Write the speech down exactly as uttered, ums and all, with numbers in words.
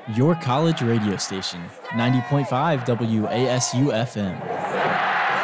Your college radio station, ninety point five W A S U F M.